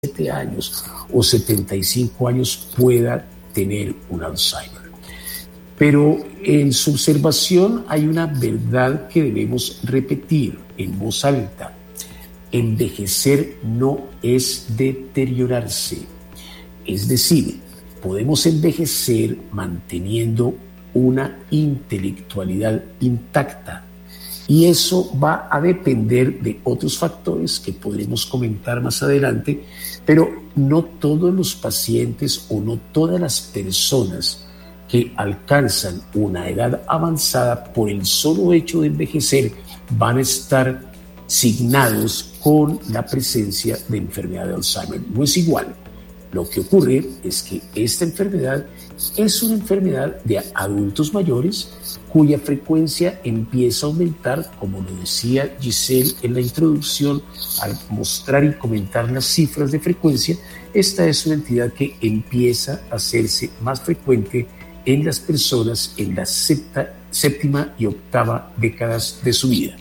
años o 75 años pueda tener un Alzheimer. Pero en su observación hay una verdad que debemos repetir en voz alta. Envejecer no es deteriorarse. Es decir, podemos envejecer manteniendo una intelectualidad intacta. Y eso va a depender de otros factores que podremos comentar más adelante, pero no todos los pacientes o no todas las personas que alcanzan una edad avanzada por el solo hecho de envejecer van a estar signados con la presencia de enfermedad de Alzheimer. No es igual. Lo que ocurre es que esta enfermedad es una enfermedad de adultos mayores cuya frecuencia empieza a aumentar, como lo decía Giselle en la introducción, al mostrar y comentar las cifras de frecuencia. Esta es una entidad que empieza a hacerse más frecuente en las personas en la séptima y octava décadas de su vida.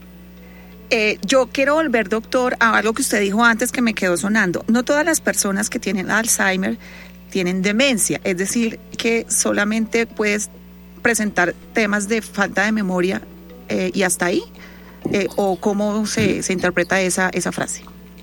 Yo quiero volver, doctor, a algo que usted dijo antes que me quedó sonando. No todas las personas que tienen Alzheimer tienen demencia, es decir, que solamente puedes presentar temas de falta de memoria y hasta ahí, o cómo se interpreta esa frase.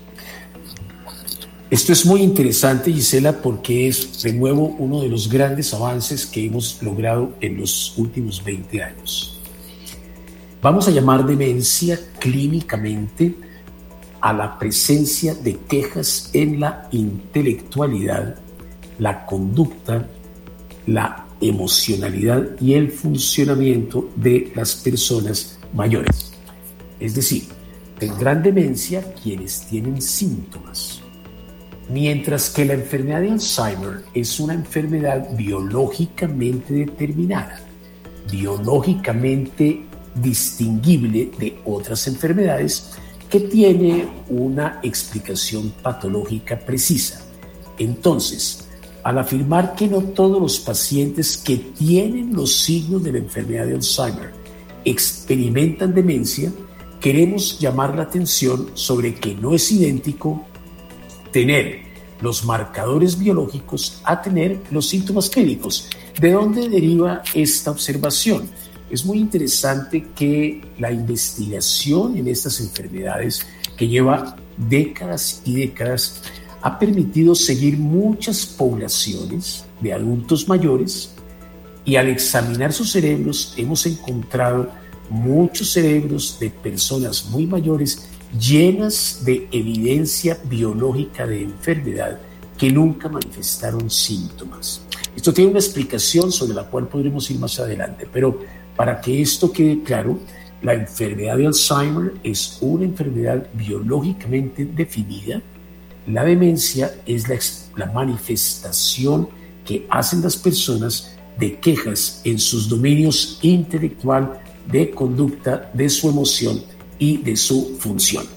Esto es muy interesante, Gisela, porque es de nuevo uno de los grandes avances que hemos logrado en los últimos 20 años. Vamos a llamar demencia clínicamente a la presencia de quejas en la intelectualidad, la conducta, la emocionalidad y el funcionamiento de las personas mayores. Es decir, tendrán demencia quienes tienen síntomas. Mientras que la enfermedad de Alzheimer es una enfermedad biológicamente determinada, biológicamente distinguible de otras enfermedades que tiene una explicación patológica precisa. Entonces, al afirmar que no todos los pacientes que tienen los signos de la enfermedad de Alzheimer experimentan demencia, queremos llamar la atención sobre que no es idéntico tener los marcadores biológicos a tener los síntomas clínicos. ¿De dónde deriva esta observación? Es muy interesante que la investigación en estas enfermedades, que lleva décadas y décadas, ha permitido seguir muchas poblaciones de adultos mayores y al examinar sus cerebros hemos encontrado muchos cerebros de personas muy mayores llenas de evidencia biológica de enfermedad que nunca manifestaron síntomas. Esto tiene una explicación sobre la cual podremos ir más adelante, pero para que esto quede claro, la enfermedad de Alzheimer es una enfermedad biológicamente definida. La demencia es la manifestación que hacen las personas de quejas en sus dominios intelectual, de conducta, de su emoción y de su función.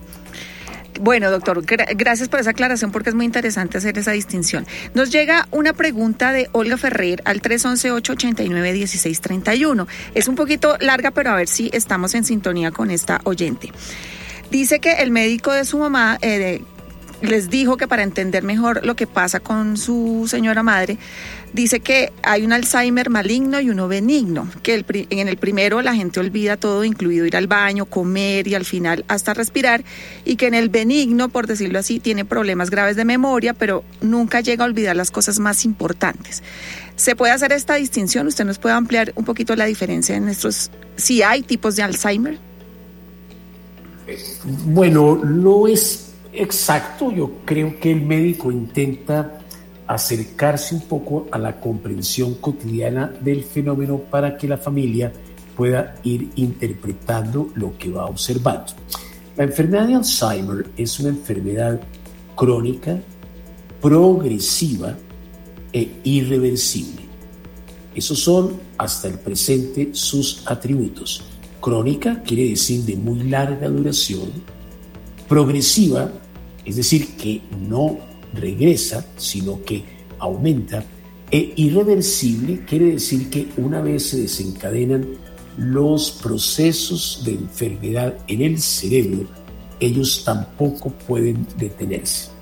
Bueno, doctor, gracias por esa aclaración porque es muy interesante hacer esa distinción. Nos llega una pregunta de Olga Ferrer al 311-889-1631. Es un poquito larga, pero a ver si estamos en sintonía con esta oyente. Dice que el médico de su mamá les dijo que para entender mejor lo que pasa con su señora madre, dice que hay un Alzheimer maligno y uno benigno, que en el primero la gente olvida todo, incluido ir al baño, comer y al final hasta respirar, y que en el benigno, por decirlo así, tiene problemas graves de memoria, pero nunca llega a olvidar las cosas más importantes. ¿Se puede hacer esta distinción? ¿Usted nos puede ampliar un poquito la diferencia en si hay tipos de Alzheimer? Bueno, no es exacto. Yo creo que el médico intenta acercarse un poco a la comprensión cotidiana del fenómeno para que la familia pueda ir interpretando lo que va observando. La enfermedad de Alzheimer es una enfermedad crónica, progresiva e irreversible. Esos son hasta el presente sus atributos. Crónica quiere decir de muy larga duración, progresiva, es decir, que no regresa, sino que aumenta, e irreversible quiere decir que una vez se desencadenan los procesos de enfermedad en el cerebro, ellos tampoco pueden detenerse.